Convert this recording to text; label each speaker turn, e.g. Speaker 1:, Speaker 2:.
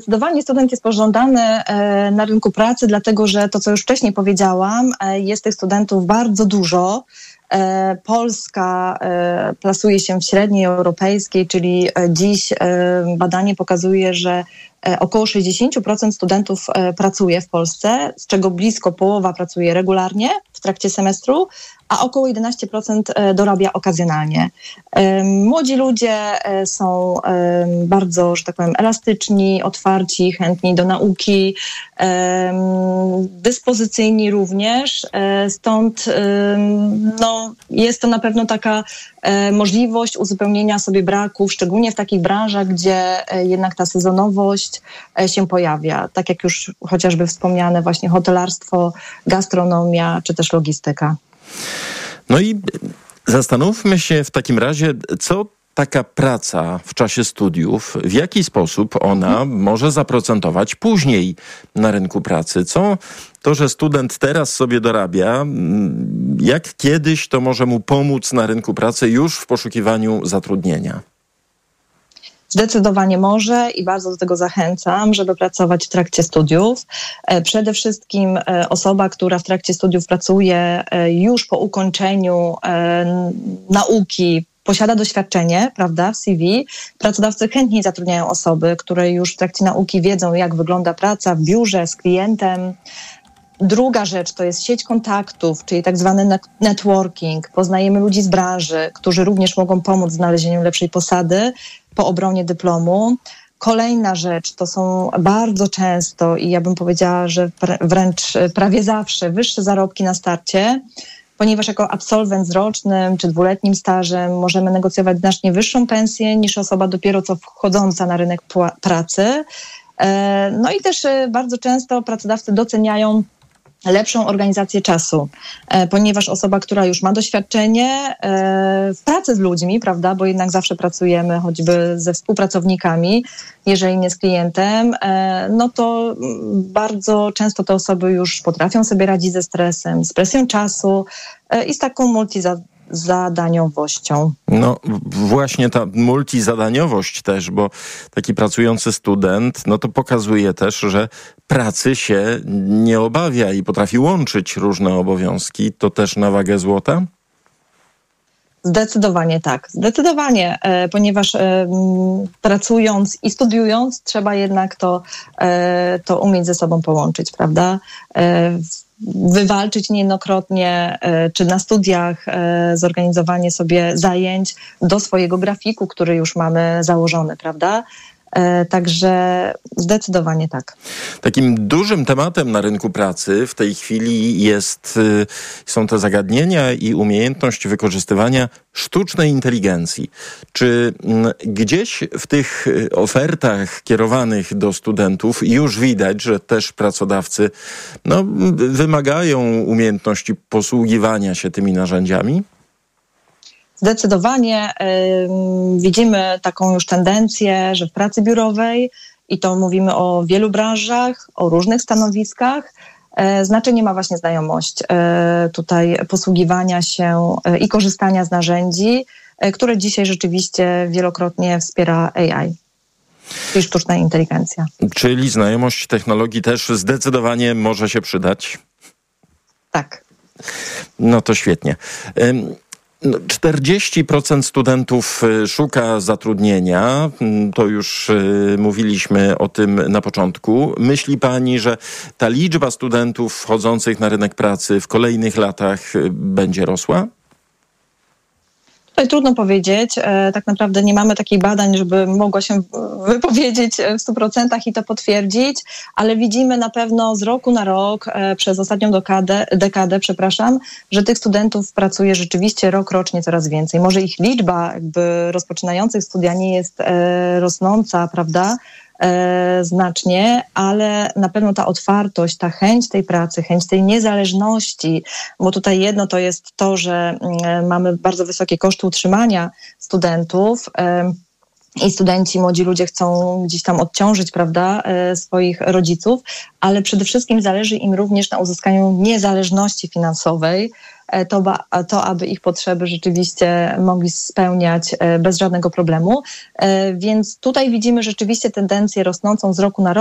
Speaker 1: Zdecydowanie student jest pożądany na rynku pracy, dlatego że to, co już wcześniej powiedziałam, jest tych studentów bardzo dużo. Polska plasuje się w średniej europejskiej, czyli dziś badanie pokazuje, że około 60% studentów pracuje w Polsce, z czego blisko połowa pracuje regularnie w trakcie semestru, a około 11% dorabia okazjonalnie. Młodzi ludzie są bardzo, że tak powiem, elastyczni, otwarci, chętni do nauki, dyspozycyjni również, stąd jest to na pewno taka możliwość uzupełnienia sobie braków, szczególnie w takich branżach, gdzie jednak ta sezonowość się pojawia, tak jak już chociażby wspomniane właśnie hotelarstwo, gastronomia czy też logistyka.
Speaker 2: No i zastanówmy się w takim razie, co taka praca w czasie studiów, w jaki sposób ona może zaprocentować później na rynku pracy. Co to, że student teraz sobie dorabia, jak kiedyś to może mu pomóc na rynku pracy już w poszukiwaniu zatrudnienia?
Speaker 1: Zdecydowanie może i bardzo do tego zachęcam, żeby pracować w trakcie studiów. Przede wszystkim osoba, która w trakcie studiów pracuje już po ukończeniu nauki, posiada doświadczenie, prawda, w CV. Pracodawcy chętniej zatrudniają osoby, które już w trakcie nauki wiedzą, jak wygląda praca w biurze z klientem. Druga rzecz to jest sieć kontaktów, czyli tak zwany networking. Poznajemy ludzi z branży, którzy również mogą pomóc w znalezieniu lepszej posady po obronie dyplomu. Kolejna rzecz to są bardzo często i ja bym powiedziała, że wręcz prawie zawsze wyższe zarobki na starcie, ponieważ jako absolwent z rocznym czy dwuletnim stażem możemy negocjować znacznie wyższą pensję niż osoba dopiero co wchodząca na rynek pracy. No i też bardzo często pracodawcy doceniają lepszą organizację czasu, ponieważ osoba, która już ma doświadczenie w pracy z ludźmi, prawda, bo jednak zawsze pracujemy choćby ze współpracownikami, jeżeli nie z klientem, no to bardzo często te osoby już potrafią sobie radzić ze stresem, z presją czasu i z taką multizadaniowością.
Speaker 2: No właśnie ta multizadaniowość też, bo taki pracujący student, no to pokazuje też, że pracy się nie obawia i potrafi łączyć różne obowiązki. To też na wagę złota?
Speaker 1: Zdecydowanie tak. Zdecydowanie, ponieważ pracując i studiując trzeba jednak to umieć ze sobą połączyć, prawda? Wywalczyć niejednokrotnie, czy na studiach zorganizowanie sobie zajęć do swojego grafiku, który już mamy założony, prawda? Także zdecydowanie tak.
Speaker 2: Takim dużym tematem na rynku pracy w tej chwili są te zagadnienia i umiejętność wykorzystywania sztucznej inteligencji. Czy gdzieś w tych ofertach kierowanych do studentów już widać, że też pracodawcy wymagają umiejętności posługiwania się tymi narzędziami?
Speaker 1: Zdecydowanie widzimy taką już tendencję, że w pracy biurowej, i to mówimy o wielu branżach, o różnych stanowiskach, znaczenie ma właśnie znajomość tutaj posługiwania się i korzystania z narzędzi, które dzisiaj rzeczywiście wielokrotnie wspiera AI, czyli sztuczna inteligencja.
Speaker 2: Czyli znajomość technologii też zdecydowanie może się przydać?
Speaker 1: Tak.
Speaker 2: No to świetnie. 40% studentów szuka zatrudnienia, to już mówiliśmy o tym na początku. Myśli pani, że ta liczba studentów wchodzących na rynek pracy w kolejnych latach będzie rosła?
Speaker 1: Tutaj trudno powiedzieć. Tak naprawdę nie mamy takich badań, żeby mogła się wypowiedzieć w 100% i to potwierdzić, ale widzimy na pewno z roku na rok, przez ostatnią dekadę, że tych studentów pracuje rzeczywiście rocznie coraz więcej. Może ich liczba jakby rozpoczynających studia nie jest rosnąca, prawda? Znacznie, ale na pewno ta otwartość, ta chęć tej pracy, chęć tej niezależności, bo tutaj jedno to jest to, że mamy bardzo wysokie koszty utrzymania studentów i studenci, młodzi ludzie chcą gdzieś tam odciążyć, prawda, swoich rodziców, ale przede wszystkim zależy im również na uzyskaniu niezależności finansowej, to aby ich potrzeby rzeczywiście mogli spełniać bez żadnego problemu. Więc tutaj widzimy rzeczywiście tendencję rosnącą z roku na rok.